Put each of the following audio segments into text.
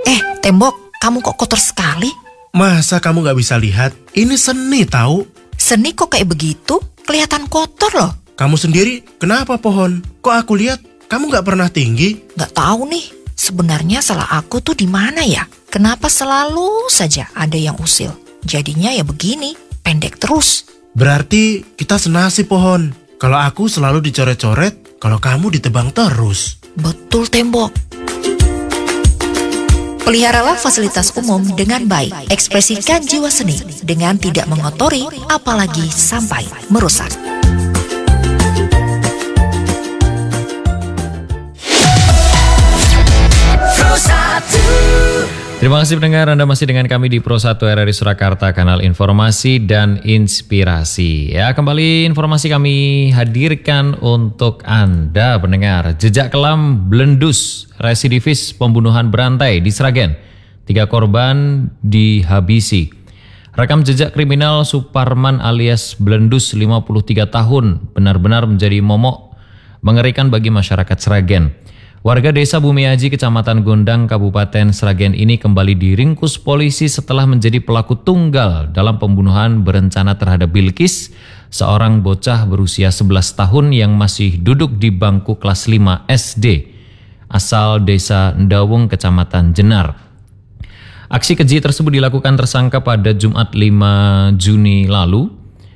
Tembok, kamu kok kotor sekali? Masa kamu gak bisa lihat? Ini seni tahu. Seni kok kayak begitu? Kelihatan kotor loh. Kamu sendiri, kenapa pohon? Kok aku lihat kamu gak pernah tinggi? Gak tahu nih, sebenarnya salah aku tuh di mana ya? Kenapa selalu saja ada yang usil? Jadinya ya begini, pendek terus. Berarti kita senasib pohon. Kalau aku selalu dicoret-coret, kalau kamu ditebang terus. Betul Tembok. Peliharalah fasilitas umum dengan baik. Ekspresikan jiwa seni dengan tidak mengotori, apalagi sampai merusak. Terima kasih pendengar, Anda masih dengan kami di Pro 1 RRI Surakarta, kanal informasi dan inspirasi. Ya, kembali informasi kami hadirkan untuk Anda pendengar. Jejak kelam Blendus, residivis pembunuhan berantai di Sragen. 3 korban dihabisi. Rekam jejak kriminal Suparman alias Blendus 53 tahun benar-benar menjadi momok mengerikan bagi masyarakat Sragen. Warga desa Bumiaji, Kecamatan Gondang, Kabupaten Sragen ini kembali diringkus polisi setelah menjadi pelaku tunggal dalam pembunuhan berencana terhadap Bilkis, seorang bocah berusia 11 tahun yang masih duduk di bangku kelas 5 SD, asal desa Ndawung, Kecamatan Jenar. Aksi keji tersebut dilakukan tersangka pada Jumat 5 Juni lalu.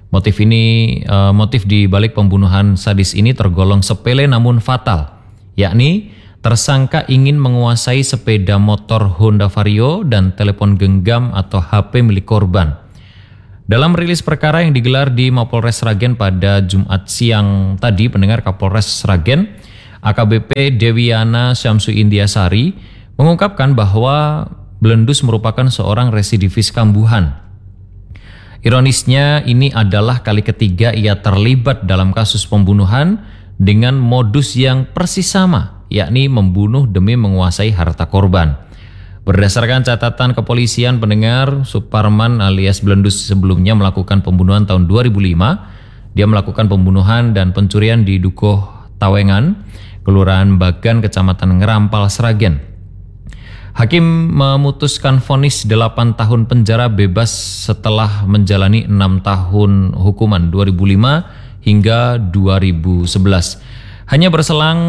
Motif di balik pembunuhan sadis ini tergolong sepele namun fatal, yakni tersangka ingin menguasai sepeda motor Honda Vario dan telepon genggam atau HP milik korban. Dalam rilis perkara yang digelar di Mapolres Sragen pada Jumat siang tadi, pendengar, Kapolres Sragen AKBP Dewiana Syamsu Indiasari mengungkapkan bahwa Blendus merupakan seorang residivis kambuhan. Ironisnya, ini adalah kali ketiga ia terlibat dalam kasus pembunuhan dengan modus yang persis sama, yakni membunuh demi menguasai harta korban. Berdasarkan catatan kepolisian, pendengar, Suparman alias Blendus sebelumnya melakukan pembunuhan tahun 2005. Dia melakukan pembunuhan dan pencurian di Dukuh Tawengan, Kelurahan Bagan, Kecamatan Ngerampal, Sragen. Hakim memutuskan vonis 8 tahun penjara bebas setelah menjalani 6 tahun hukuman 2005 hingga 2011. Hanya berselang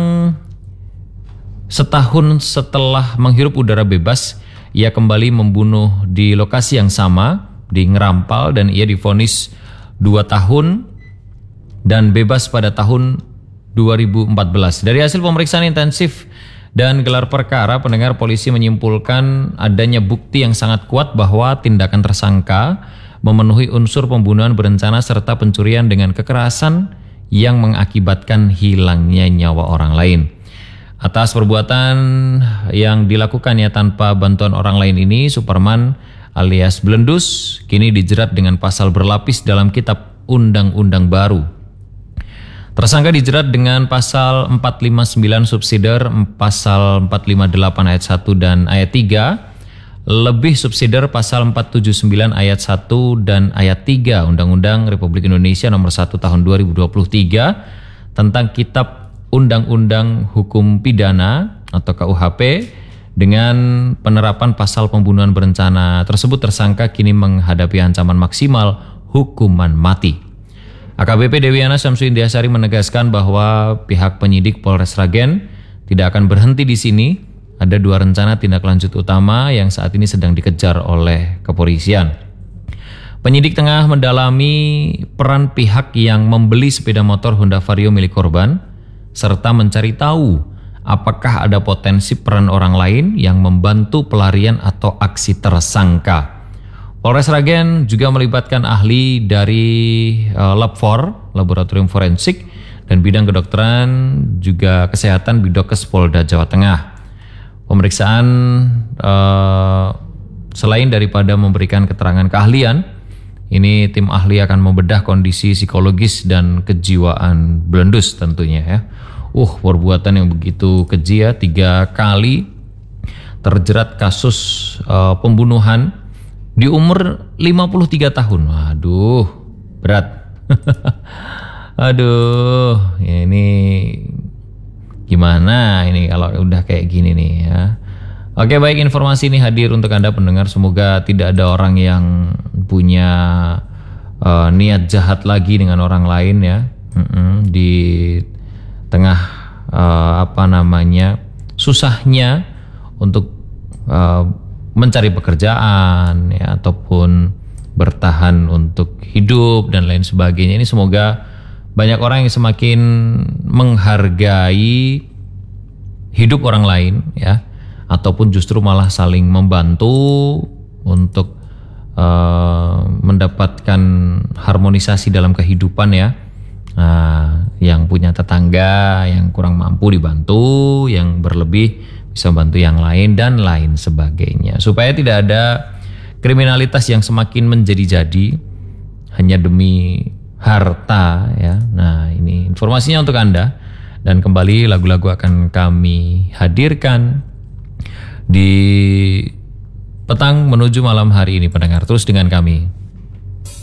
setahun setelah menghirup udara bebas, ia kembali membunuh di lokasi yang sama, di Ngerampal, dan ia divonis 2 tahun dan bebas pada tahun 2014. Dari hasil pemeriksaan intensif dan gelar perkara, pendengar, polisi menyimpulkan adanya bukti yang sangat kuat bahwa tindakan tersangka memenuhi unsur pembunuhan berencana serta pencurian dengan kekerasan yang mengakibatkan hilangnya nyawa orang lain. Atas perbuatan yang dilakukannya tanpa bantuan orang lain ini, Suparman alias Blendus kini dijerat dengan pasal berlapis dalam Kitab Undang-Undang Baru. Tersangka dijerat dengan pasal 459 subsidiar, pasal 458 ayat 1 dan ayat 3, lebih subsidiar pasal 479 ayat 1 dan ayat 3 Undang-Undang Republik Indonesia nomor 1 tahun 2023 tentang Kitab Undang-Undang Hukum Pidana atau KUHP. Dengan penerapan pasal pembunuhan berencana tersebut, tersangka kini menghadapi ancaman maksimal hukuman mati. AKBP Dewiana Syamsu Indiasari menegaskan bahwa pihak penyidik Polres Sragen tidak akan berhenti di sini. Ada 2 rencana tindak lanjut utama yang saat ini sedang dikejar oleh kepolisian. Penyidik tengah mendalami peran pihak yang membeli sepeda motor Honda Vario milik korban, serta mencari tahu apakah ada potensi peran orang lain yang membantu pelarian atau aksi tersangka. Polres Sragen juga melibatkan ahli dari Lab 4, Laboratorium Forensik, dan bidang kedokteran juga kesehatan Bidokes Polda Jawa Tengah. Pemeriksaan selain daripada memberikan keterangan keahlian, ini tim ahli akan membedah kondisi psikologis dan kejiwaan Blendus tentunya ya. Perbuatan yang begitu keji ya, 3 kali terjerat kasus pembunuhan di umur 53 tahun. Waduh, berat. Aduh, ya ini gimana ini kalau udah kayak gini nih ya. Oke, baik, informasi ini hadir untuk Anda pendengar. Semoga tidak ada orang yang punya niat jahat lagi dengan orang lain ya. Di tengah susahnya untuk mencari pekerjaan ya, ataupun bertahan untuk hidup dan lain sebagainya. Ini semoga banyak orang yang semakin menghargai hidup orang lain ya, ataupun justru malah saling membantu untuk mendapatkan harmonisasi dalam kehidupan ya. Nah, yang punya tetangga yang kurang mampu dibantu, yang berlebih bisa bantu yang lain dan lain sebagainya, supaya tidak ada kriminalitas yang semakin menjadi-jadi hanya demi harta ya. Nah, ini informasinya untuk Anda, dan kembali lagu-lagu akan kami hadirkan di petang menuju malam hari ini, pendengar. Terus dengan kami.